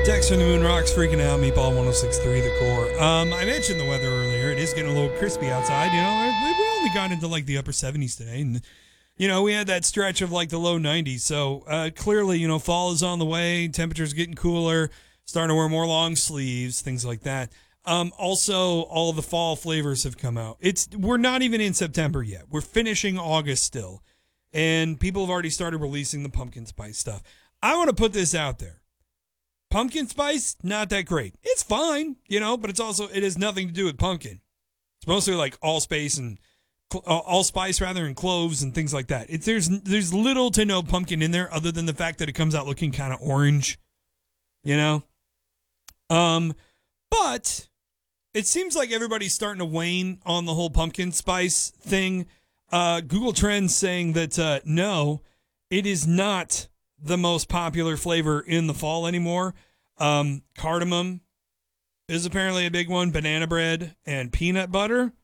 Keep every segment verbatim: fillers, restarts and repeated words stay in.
Dex from the Moon Rocks freaking out. Meatball one oh six point three The Core. Um, I mentioned the weather earlier. It is getting a little crispy outside. You know, we, we only got into like the upper seventies today. And, you know, we had that stretch of like the low nineties. So uh, clearly, you know, fall is on the way. Temperatures getting cooler. Starting to wear more long sleeves, things like that. Um, also, all the fall flavors have come out. It's We're not even in September yet. We're finishing August still. And people have already started releasing the pumpkin spice stuff. I want to put this out there. Pumpkin spice, not that great. It's fine, you know, but it's also, it has nothing to do with pumpkin. It's mostly like allspice and uh, allspice rather and cloves and things like that. It's there's there's little to no pumpkin in there other than the fact that it comes out looking kind of orange, you know. Um, but it seems like everybody's starting to wane on the whole pumpkin spice thing. Uh, Google Trends saying that uh, no, it is not the most popular flavor in the fall anymore. Um, cardamom is apparently a big one. Banana bread and peanut butter.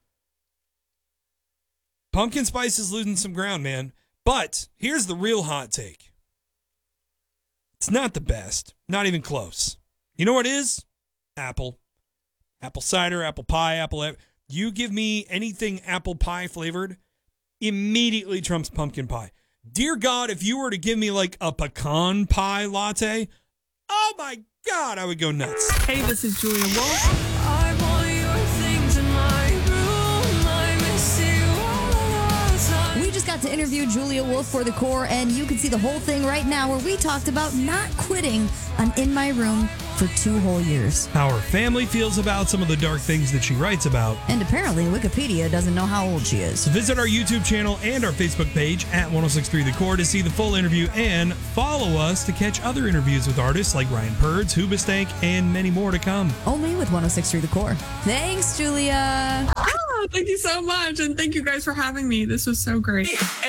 Pumpkin spice is losing some ground, man. But here's the real hot take. It's not the best. Not even close. You know what it is? Apple. Apple cider, apple pie, apple... You give me anything apple pie flavored, immediately trumps pumpkin pie. Dear God, if you were to give me like a pecan pie latte, oh my God, I would go nuts. Hey, this is Julia Wolf. We just got to interview Julia Wolf for The Core, and you can see the whole thing right now where we talked about not quitting on In My Room for two whole years. How her family feels about some of the dark things that she writes about. And apparently Wikipedia doesn't know how old she is. So visit our YouTube channel and our Facebook page at ten sixty-three The Core to see the full interview, and follow us to catch other interviews with artists like Ryan Purds, Hoobastank, and many more to come. Only with ten sixty-three The Core. Thanks, Julia. Oh, thank you so much. And thank you guys for having me. This was so great.